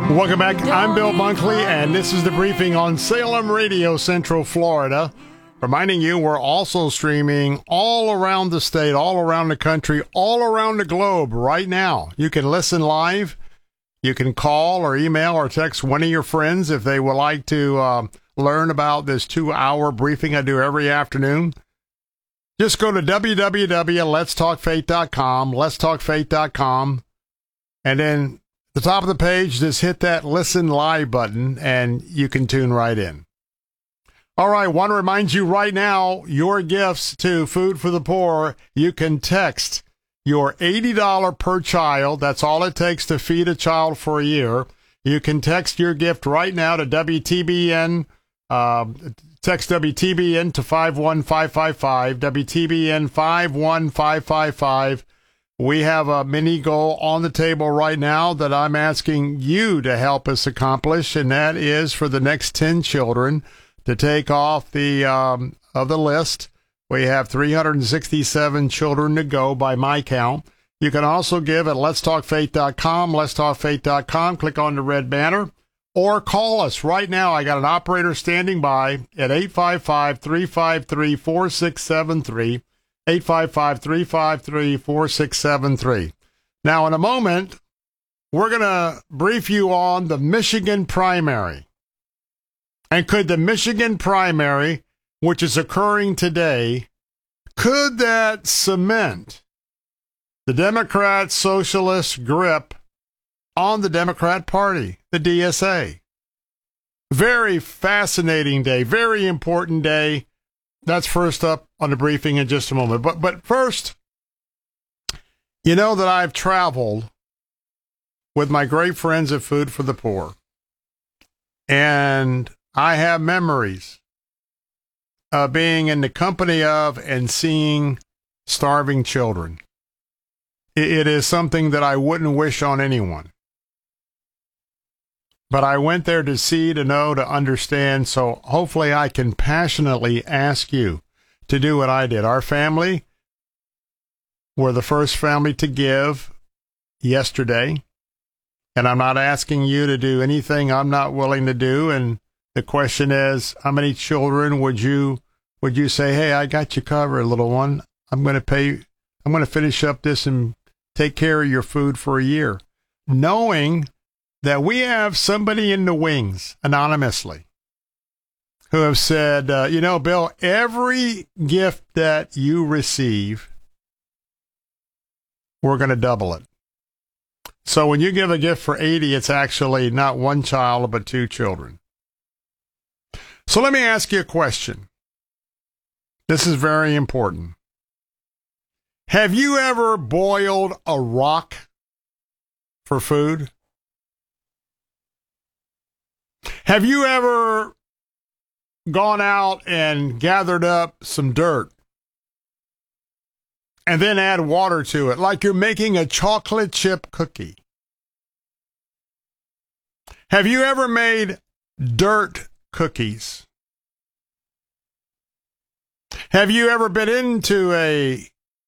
Welcome back. I'm Bill Bunkley, and this is the briefing on Salem Radio, Central Florida. Reminding you, we're also streaming all around the state, all around the country, all around the globe right now. You can listen live. You can call or email or text one of your friends if they would like to learn about this 2-hour briefing I do every afternoon. Just go to www.letstalkfaith.com, letstalkfaith.com, and then at the top of the page, just hit that Listen Live button, and you can tune right in. All right, want to remind you right now, your gifts to Food for the Poor, you can text your $80 per child. That's all it takes to feed a child for a year. You can text your gift right now to WTBN. Text WTBN to 51555, WTBN 51555. We have a mini goal on the table right now that I'm asking you to help us accomplish, and that is for the next 10 children to take off the of the list. We have 367 children to go by my count. You can also give at letstalkfaith.com, letstalkfaith.com. Click on the red banner, or call us right now. I got an operator standing by at 855-353-4673. 855-353-4673. Now, in a moment, we're going to brief you on the Michigan primary. And could the Michigan primary, which is occurring today, could that cement the Democrat Socialist grip on the Democrat Party, the DSA? Very fascinating day, very important day. That's first up on the briefing in just a moment. But first, you know that I've traveled with my great friends at Food for the Poor. And I have memories of being in the company of and seeing starving children. It is something that I wouldn't wish on anyone. But I went there to see, to know, to understand, so hopefully I can passionately ask you to do what I did. Our family were the first family to give yesterday, and I'm not asking you to do anything I'm not willing to do, and the question is, how many children would you say, hey, I got you covered, little one. I'm going to finish up this and take care of your food for a year, knowing that we have somebody in the wings, anonymously, who have said, Bill, every gift that you receive, we're going to double it. So when you give a gift for 80, it's actually not one child, but 2 children. So let me ask you a question. This is very important. Have you ever boiled a rock for food? Have you ever gone out and gathered up some dirt and then add water to it, like you're making a chocolate chip cookie? Have you ever made dirt cookies? Have you ever been into a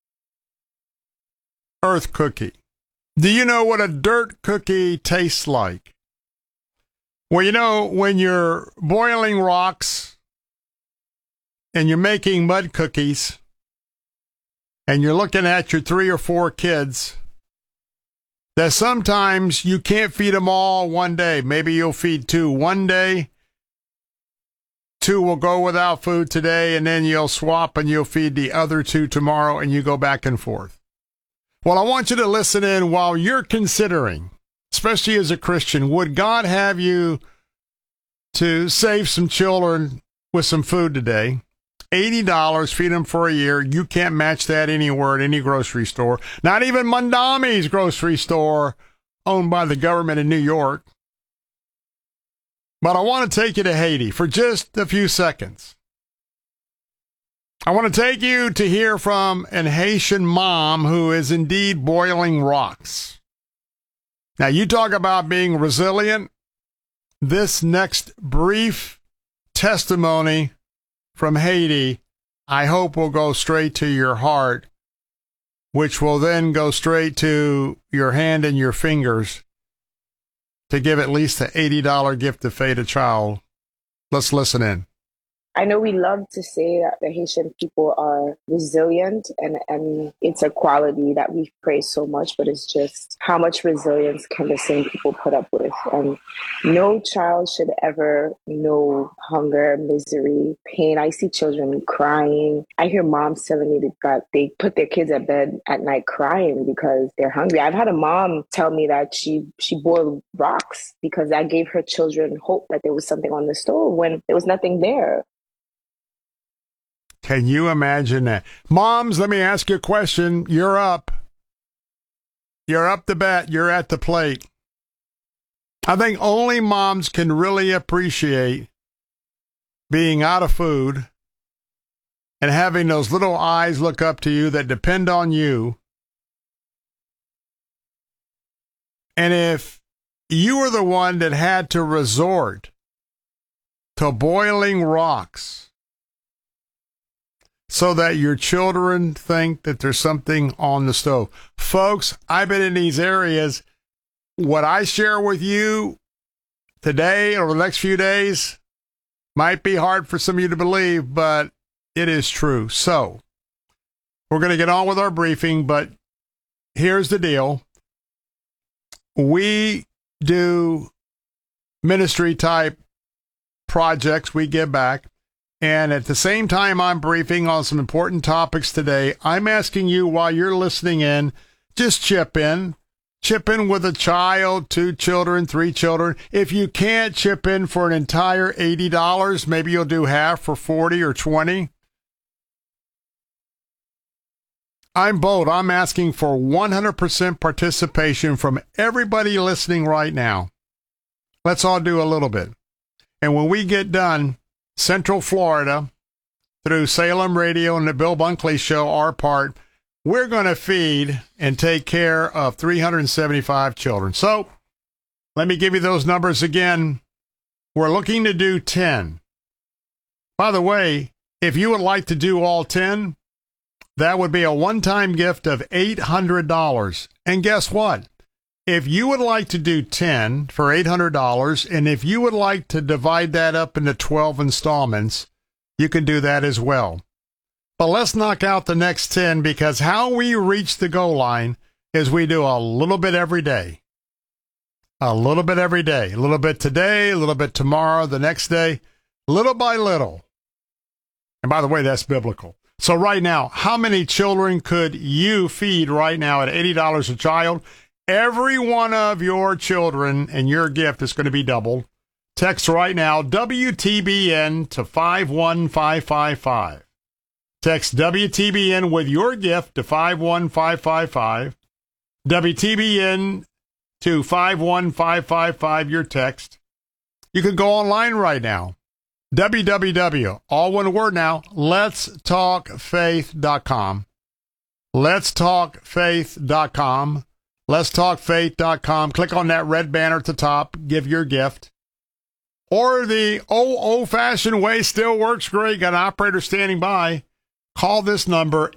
earth cookie? Do you know what a dirt cookie tastes like? Well, when you're boiling rocks and you're making mud cookies and you're looking at your 3 or 4 kids, that sometimes you can't feed them all one day. Maybe you'll feed 2 one day, 2 will go without food today, and then you'll swap and you'll feed the other 2 tomorrow, and you go back and forth. Well, I want you to listen in while you're considering, especially as a Christian, would God have you to save some children with some food today? $80, feed them for a year. You can't match that anywhere at any grocery store. Not even Mondami's grocery store, owned by the government in New York. But I want to take you to Haiti for just a few seconds. I want to take you to hear from an Haitian mom who is indeed boiling rocks. Now, you talk about being resilient. This next brief testimony from Haiti, I hope will go straight to your heart, which will then go straight to your hand and your fingers to give at least an $80 gift to feed a child. Let's listen in. I know we love to say that the Haitian people are resilient, and it's a quality that we praise so much, but it's just how much resilience can the same people put up with? And no child should ever know hunger, misery, pain. I see children crying. I hear moms telling me that they put their kids at bed at night crying because they're hungry. I've had a mom tell me that she boiled rocks because that gave her children hope that there was something on the stove when there was nothing there. Can you imagine that? Moms, let me ask you a question. You're up. You're up to bat. You're at the plate. I think only moms can really appreciate being out of food and having those little eyes look up to you that depend on you. And if you were the one that had to resort to boiling rocks so that your children think that there's something on the stove. Folks, I've been in these areas. What I share with you today or the next few days might be hard for some of you to believe, but it is true. So we're going to get on with our briefing, but here's the deal. We do ministry type projects. We give back. And at the same time I'm briefing on some important topics today, I'm asking you while you're listening in, just chip in. Chip in with a child, 2 children, 3 children. If you can't chip in for an entire $80, maybe you'll do half for 40 or 20. I'm bold. I'm asking for 100% participation from everybody listening right now. Let's all do a little bit. And when we get done, Central Florida, through Salem Radio and the Bill Bunkley Show, our part, we're going to feed and take care of 375 children. So let me give you those numbers again. We're looking to do 10. By the way, if you would like to do all 10, that would be a one-time gift of $800. And guess what? If you would like to do 10 for $800, and if you would like to divide that up into 12 installments, you can do that as well. But let's knock out the next 10, because how we reach the goal line is we do a little bit every day. A little bit every day. A little bit today, a little bit tomorrow, the next day, little by little. And by the way, that's biblical. So right now, how many children could you feed right now at $80 a child? Every one of your children and your gift is going to be doubled. Text right now, WTBN to 51555. Text WTBN with your gift to 51555. WTBN to 51555, your text. You can go online right now. www, all one word now, letstalkfaith.com. Letstalkfaith.com. Letstalkfaith.com. Click on that red banner at the top. Give your gift. Or the old-fashioned way still works great. Got an operator standing by. Call this number,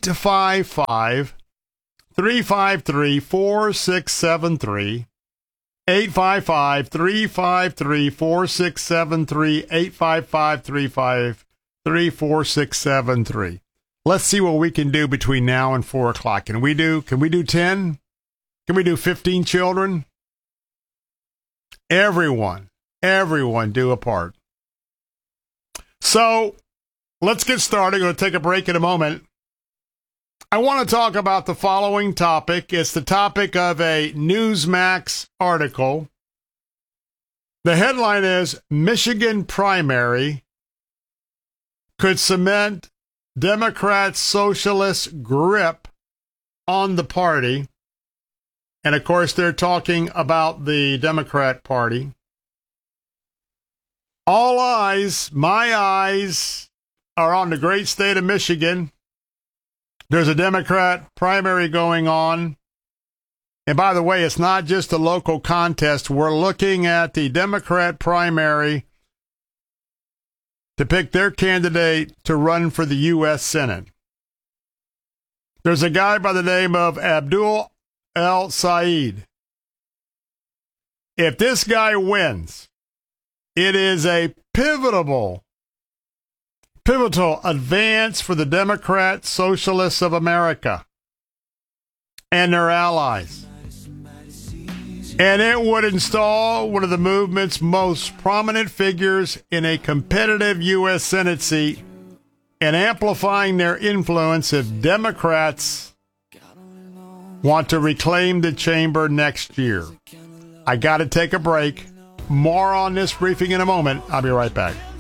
855-353-4673. 855-353-4673. 855-353-4673. Let's see what we can do between now and 4 o'clock. Can we do 10? Can we do 15 children? Everyone do a part. So let's get started. I'm going to take a break in a moment. I want to talk about the following topic. It's the topic of a Newsmax article. The headline is, Michigan primary could cement Democrat socialist grip on the party. And of course, they're talking about the Democrat Party. All eyes, my eyes, are on the great state of Michigan. There's a Democrat primary going on. And by the way, it's not just a local contest. We're looking at the Democrat primary to pick their candidate to run for the U.S. Senate. There's a guy by the name of Abdul El Sayed. If this guy wins, it is a pivotal advance for the Democrat Socialists of America and their allies. And it would install one of the movement's most prominent figures in a competitive U.S. Senate seat and amplifying their influence if Democrats want to reclaim the chamber next year. I got to take a break. More on this briefing in a moment. I'll be right back.